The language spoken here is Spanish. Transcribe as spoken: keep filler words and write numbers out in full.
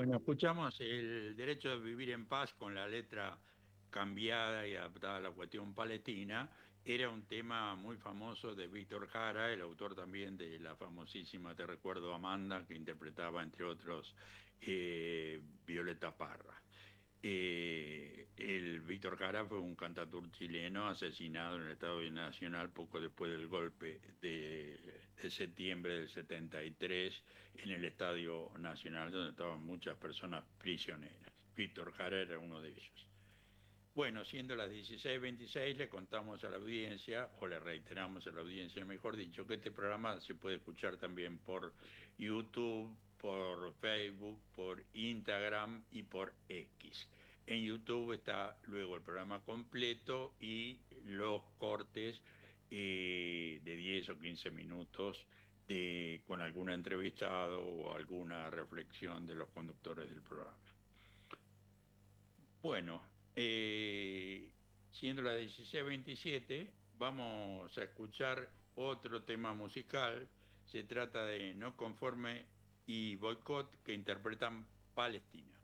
Bueno, escuchamos el derecho de vivir en paz con la letra cambiada y adaptada a la cuestión palestina. Era un tema muy famoso de Víctor Jara, el autor también de la famosísima Te recuerdo Amanda, que interpretaba, entre otros, eh, Violeta Parra. Eh, el Víctor Jara fue un cantautor chileno asesinado en el Estado Nacional poco después del golpe de, de septiembre del setenta y tres en el Estadio Nacional, donde estaban muchas personas prisioneras. Víctor Jara era uno de ellos. Bueno, siendo las dieciséis veintiséis, le contamos a la audiencia, o le reiteramos a la audiencia, mejor dicho, que este programa se puede escuchar también por YouTube, por Facebook, por Instagram y por X. En YouTube está luego el programa completo y los cortes eh, de diez o quince minutos de, con algún entrevistado o alguna reflexión de los conductores del programa. Bueno, eh, siendo las dieciséis veintisiete, vamos a escuchar otro tema musical. Se trata de No Conforme y Boicot, que interpretan Palestina.